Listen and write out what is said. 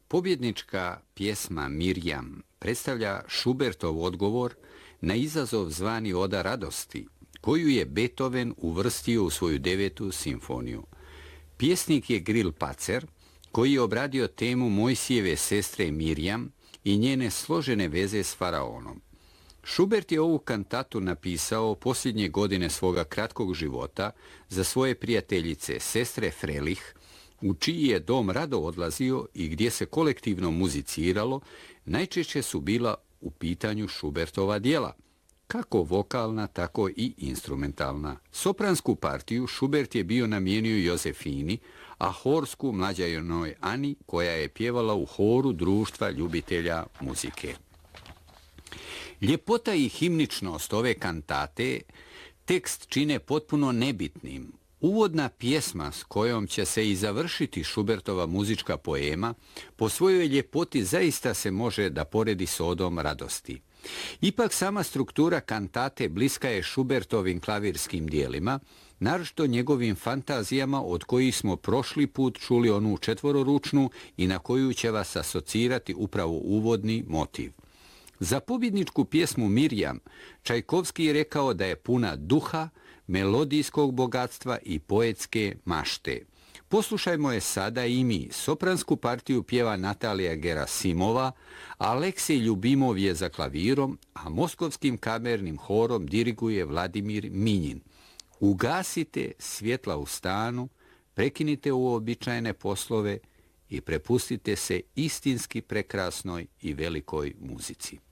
Pobjednička pjesma Mirjam predstavlja Schubertov odgovor na izazov zvani Oda radosti, koju je Beethoven uvrstio u svoju 9. simfoniju. Pjesnik je Gril Pacer, koji je obradio temu Mojsijeve sestre Mirjam i njene složene veze s faraonom. Schubert je ovu kantatu napisao posljednje godine svoga kratkog života za svoje prijateljice, sestre Frelich, u čiji je dom rado odlazio i gdje se kolektivno muziciralo, najčešće su bila u pitanju Schubertova djela, kako vokalna, tako i instrumentalna. Sopransku partiju Schubert je bio namijenio Josefini, a horsku mlađenoj Ani, koja je pjevala u horu društva ljubitelja muzike. Ljepota i himničnost ove kantate tekst čine potpuno nebitnim. Uvodna pjesma s kojom će se i završiti Schubertova muzička poema po svojoj ljepoti zaista se može da poredi s Odom radosti. Ipak sama struktura kantate bliska je Schubertovim klavirskim dijelima, naročito njegovim fantazijama od kojih smo prošli put čuli onu četvororučnu i na koju će vas asocirati upravo uvodni motiv. Za pobjedničku pjesmu Mirjam Čajkovski je rekao da je puna duha, melodijskog bogatstva i poetske mašte. Poslušajmo je sada i mi. Sopransku partiju pjeva Natalija Gerasimova, Aleksej Ljubimov je za klavirom, a moskovskim kamernim horom diriguje Vladimir Minjin. Ugasite svjetla u stanu, prekinite uobičajene poslove i prepustite se istinski prekrasnoj i velikoj muzici.